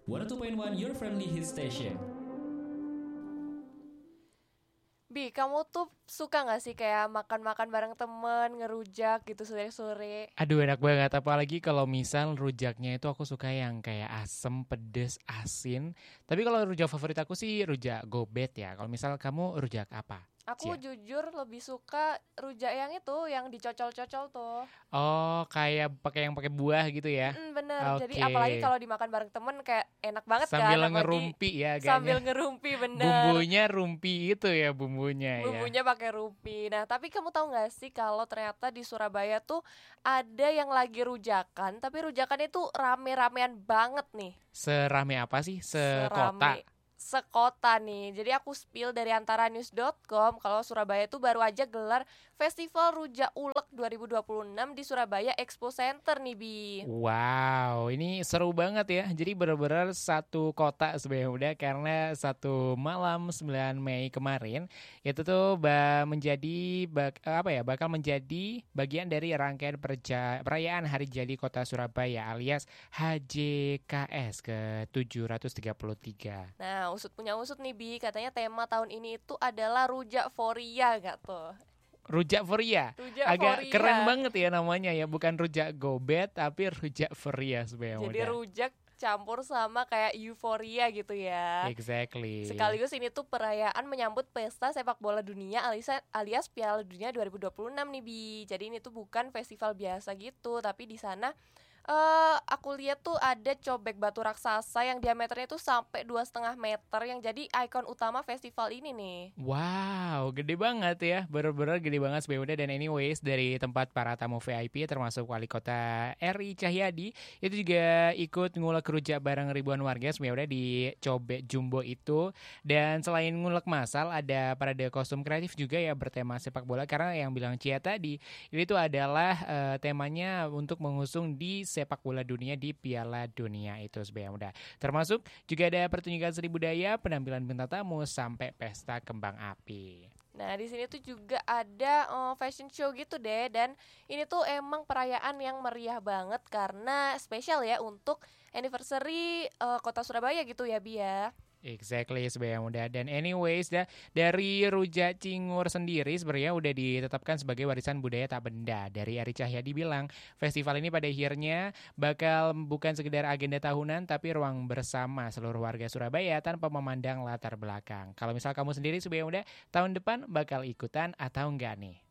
102.1 Your Friendly Hit Station. Bi, kamu tuh suka gak sih kayak makan-makan bareng temen, ngerujak gitu sore-sore? Aduh enak banget, apalagi kalau misal rujaknya itu aku suka yang kayak asem, pedes, asin. Tapi kalau rujak favorit aku sih rujak gobet ya. Kalau misal kamu rujak apa? Aku Cia? jujur lebih suka rujak yang itu, yang dicocol-cocol tuh. Oh, kayak pakai buah gitu ya. Bener, jadi Oke. apalagi kalau dimakan bareng temen kayak enak banget kan. Sambil Apalagi ngerumpi ya agaknya. sambil ngerumpi, bener. Bumbunya rumpi itu ya bumbunya ya. Bumbunya pakai rupi. Nah, tapi kamu tahu nggak sih kalau ternyata di Surabaya tuh ada yang lagi rujakan, tapi rujakan itu rame-ramean banget nih. Serame apa sih? Sekota. Serame sekota nih. Jadi aku spill dari antaranews.com kalau Surabaya itu baru aja gelar Festival Rujak Ulek 2026 di Surabaya Expo Center nih, Bi. Wow, ini seru banget ya. Jadi benar-benar satu kota sebenarnya udah karena satu malam 9 Mei kemarin itu tuh bakal menjadi bagian dari rangkaian perayaan Hari Jadi Kota Surabaya alias HJKS ke-733. Nah, usut punya usut nih, Bi. Katanya tema tahun ini itu adalah Rujak Foria gak tuh? Rujak Foria, Rujak agak Foria. keren banget ya namanya ya, bukan rujak gobet tapi rujak Foria sebenarnya Jadi udah. rujak campur sama kayak euforia gitu ya. Exactly. Sekaligus ini tuh perayaan menyambut pesta sepak bola dunia alias Piala Dunia 2026 nih, Bi. Jadi ini tuh bukan festival biasa gitu, tapi di sana aku lihat tuh ada cobek batu raksasa yang diameternya tuh sampai 2,5 meter yang jadi ikon utama festival ini nih. Wow, gede banget ya, bener-bener gede banget sebenarnya. Dan anyways, dari tempat para tamu VIP termasuk Wali Kota RI Cahyadi itu juga ikut ngulek rujak bareng ribuan warga sebenarnya di Cobek Jumbo itu. Dan selain ngulek masal, ada parade kostum kreatif juga ya bertema sepak bola. Karena yang bilang Cia tadi, ini tuh adalah temanya untuk mengusung di sepak bola dunia di Piala Dunia itu sebenarnya udah. Termasuk juga ada pertunjukan seni budaya, penampilan bintang tamu sampai pesta kembang api. Nah, di sini tuh juga ada fashion show gitu deh, dan ini tuh emang perayaan yang meriah banget karena spesial ya untuk anniversary Kota Surabaya gitu ya, Bi ya. Exactly sebenarnya udah. Dan anyways dari Rujak Cingur sendiri sebenarnya udah ditetapkan sebagai warisan budaya tak benda. Dari Ari Cahyadi bilang festival ini pada akhirnya bakal bukan sekedar agenda tahunan tapi ruang bersama seluruh warga Surabaya tanpa memandang latar belakang. Kalau misal kamu sendiri sebenarnya udah tahun depan bakal ikutan atau enggak nih?